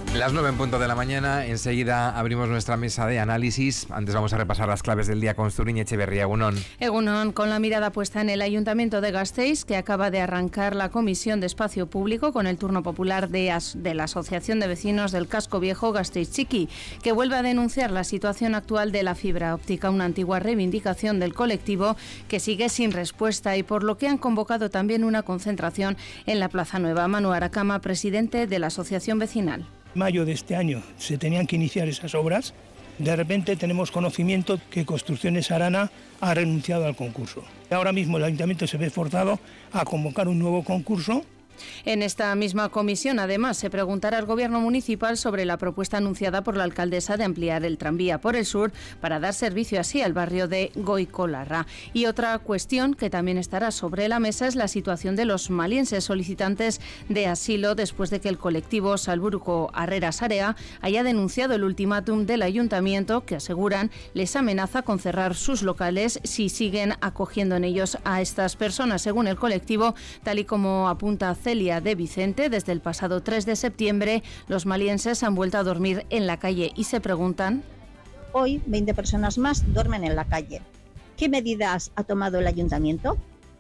Las 9 en punto de la mañana, enseguida abrimos nuestra mesa de análisis. Antes vamos a repasar las claves del día con Zuriñe Echeverría. Egunon. Egunon, con la mirada puesta en el Ayuntamiento de Gasteiz, que acaba de arrancar la Comisión de Espacio Público con el turno popular de la Asociación de Vecinos del Casco Viejo Gasteiz Txiki, que vuelve a denunciar la situación actual de la fibra óptica, una antigua reivindicación del colectivo que sigue sin respuesta y por lo que han convocado también una concentración en la Plaza Nueva. Manu Aracama, presidente de la Asociación Vecinal. Mayo de este año se tenían que iniciar esas obras. De repente tenemos conocimiento que Construcciones Arana ha renunciado al concurso. Ahora mismo el Ayuntamiento se ve forzado a convocar un nuevo concurso. En esta misma comisión, además, se preguntará al Gobierno municipal sobre la propuesta anunciada por la alcaldesa de ampliar el tranvía por el sur para dar servicio así al barrio de Goikolarra. Y otra cuestión que también estará sobre la mesa es la situación de los malienses solicitantes de asilo después de que el colectivo Salburuko Harrera Sarea haya denunciado el ultimátum del ayuntamiento que aseguran les amenaza con cerrar sus locales si siguen acogiendo en ellos a estas personas. Según el colectivo, tal y como apunta Celia de Vicente, desde el pasado 3 de septiembre los malienses han vuelto a dormir en la calle y se preguntan: hoy 20 personas más duermen en la calle. ¿Qué medidas ha tomado el ayuntamiento?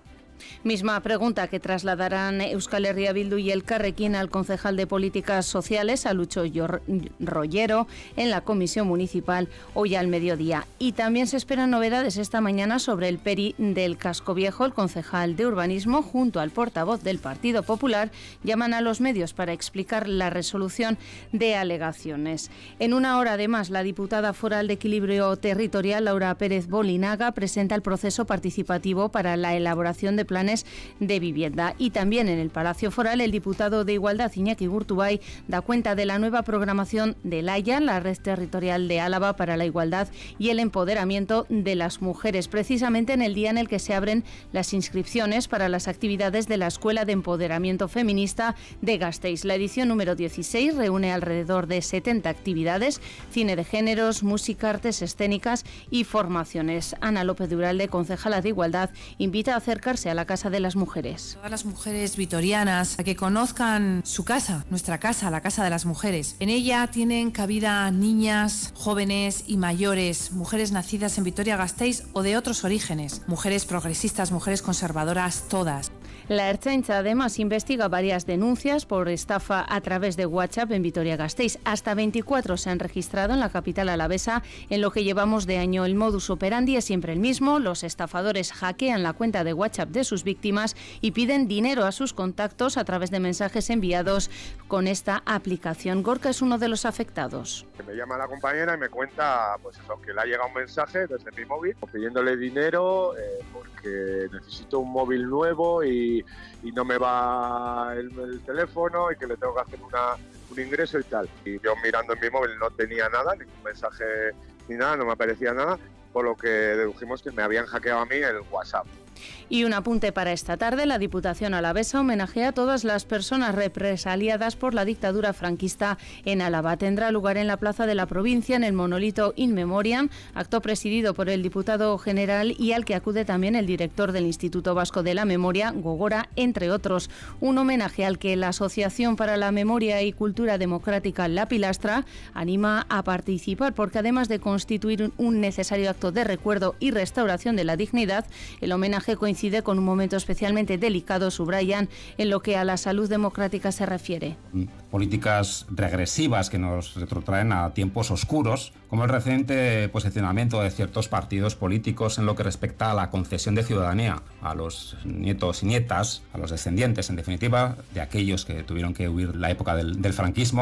Misma pregunta que trasladarán Euskal Herria Bildu y Elkarrekin al concejal de Políticas Sociales, a Lucho Rollero, en la comisión municipal hoy al mediodía. Y también se esperan novedades esta mañana sobre el PERI del Casco Viejo. El concejal de Urbanismo, junto al portavoz del Partido Popular, llaman a los medios para explicar la resolución de alegaciones. En una hora, además, la diputada foral de Equilibrio Territorial, Laura Pérez Bolinaga, presenta el proceso participativo para la elaboración de planes de vivienda. Y también en el Palacio Foral, el diputado de Igualdad, Iñaki Gurtubay, da cuenta de la nueva programación de LAIA, la Red Territorial de Álava para la Igualdad y el Empoderamiento de las Mujeres, precisamente en el día en el que se abren las inscripciones para las actividades de la Escuela de Empoderamiento Feminista de Gasteiz. La edición número 16 reúne alrededor de 70 actividades: cine de géneros, música, artes escénicas y formaciones. Ana López de Uralde, concejala de Igualdad, invita a acercarse a la Casa de las Mujeres. Todas las mujeres vitorianas a que conozcan su casa, nuestra casa, la Casa de las Mujeres. En ella tienen cabida niñas, jóvenes y mayores, mujeres nacidas en Vitoria-Gasteiz o de otros orígenes, mujeres progresistas, mujeres conservadoras, todas. La Ertzaintza además investiga varias denuncias por estafa a través de WhatsApp en Vitoria-Gasteiz. Hasta 24 se han registrado en la capital alavesa en lo que llevamos de año. El modus operandi es siempre el mismo: los estafadores hackean la cuenta de WhatsApp de sus víctimas y piden dinero a sus contactos a través de mensajes enviados con esta aplicación. Gorka es uno de los afectados. Me llama la compañera y me cuenta que le ha llegado un mensaje desde mi móvil pidiéndole dinero porque necesito un móvil nuevo y no me va el teléfono y que le tengo que hacer un ingreso y tal. Y yo mirando en mi móvil no tenía nada, ningún mensaje ni nada, no me aparecía nada, por lo que dedujimos que me habían hackeado a mí el WhatsApp. Y un apunte para esta tarde: la Diputación alavesa homenajea a todas las personas represaliadas por la dictadura franquista en Álava. Tendrá lugar en la Plaza de la Provincia, en el monolito In Memoriam, acto presidido por el diputado general y al que acude también el director del Instituto Vasco de la Memoria, Gogora, entre otros. Un homenaje al que la Asociación para la Memoria y Cultura Democrática La Pilastra anima a participar, porque además de constituir un necesario acto de recuerdo y restauración de la dignidad, el homenaje coincide con un momento especialmente delicado, subrayan, en lo que a la salud democrática se refiere. Políticas regresivas que nos retrotraen a tiempos oscuros, como el reciente posicionamiento de ciertos partidos políticos en lo que respecta a la concesión de ciudadanía a los nietos y nietas, a los descendientes, en definitiva, de aquellos que tuvieron que huir la época del franquismo.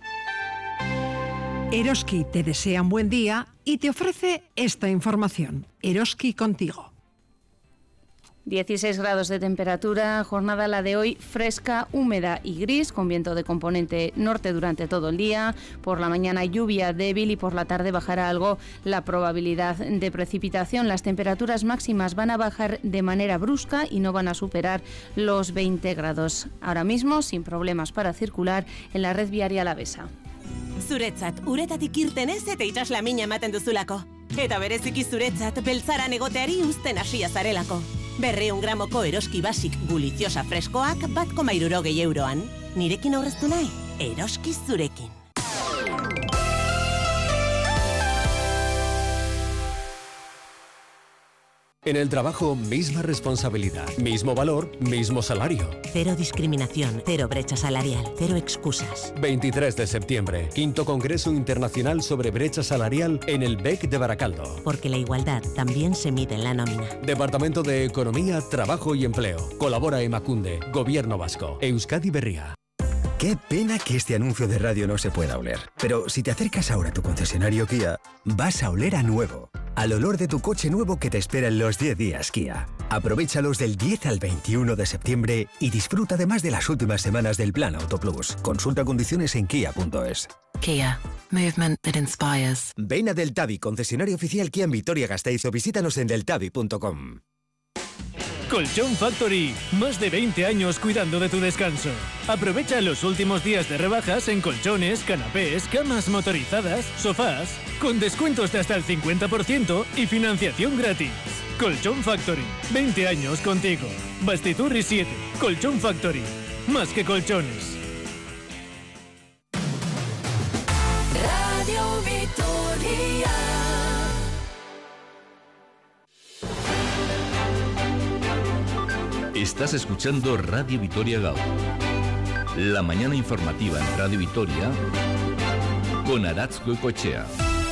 Eroski te desea un buen día y te ofrece esta información. Eroski contigo. 16 grados de temperatura, jornada la de hoy fresca, húmeda y gris, con viento de componente norte durante todo el día. Por la mañana lluvia débil y por la tarde bajará algo la probabilidad de precipitación. Las temperaturas máximas van a bajar de manera brusca y no van a superar los 20 grados. Ahora mismo, sin problemas para circular en la red viaria alavesa. Zuretzat, uretatik irtenez eta itsaslamiña ematen duzulako. Eta bereziki zuretzat, beltzaran egoteari uzten hasia zarelako. 200 gramoko Eroski Basic Guliziosa freskoak 1,60 €. Nirekin aurreztu nahi? Eroski zurekin. En el trabajo, misma responsabilidad, mismo valor, mismo salario. Cero discriminación, cero brecha salarial, cero excusas. 23 de septiembre, 5º Congreso Internacional sobre Brecha Salarial en el BEC de Baracaldo. Porque la igualdad también se mide en la nómina. Departamento de Economía, Trabajo y Empleo. Colabora Emakunde, Gobierno Vasco, Euskadi Berria. Qué pena que este anuncio de radio no se pueda oler. Pero si te acercas ahora a tu concesionario Kia, vas a oler a nuevo. Al olor de tu coche nuevo que te espera en los 10 días Kia. Aprovéchalos del 10 al 21 de septiembre y disfruta además de las últimas semanas del Plan Auto Plus. Consulta condiciones en kia.es. Kia. Movement that inspires. Ven a Deltavi, concesionario oficial Kia en Vitoria-Gasteiz, o visítanos en deltavi.com. Colchón Factory, más de 20 años cuidando de tu descanso. Aprovecha los últimos días de rebajas en colchones, canapés, camas motorizadas, sofás, con descuentos de hasta el 50% y financiación gratis. Colchón Factory, 20 años contigo. Bastiturri 7, Colchón Factory, más que colchones. Radio Vitoria. Estás escuchando Radio Vitoria Gaur. La mañana informativa en Radio Vitoria con Aratz Goicoechea.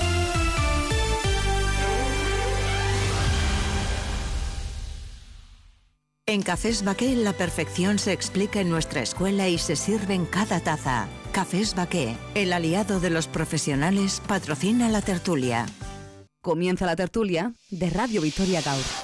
En Cafés Baqué la perfección se explica en nuestra escuela y se sirve en cada taza. Cafés Baqué, el aliado de los profesionales, patrocina la tertulia. Comienza la tertulia de Radio Vitoria Gaur.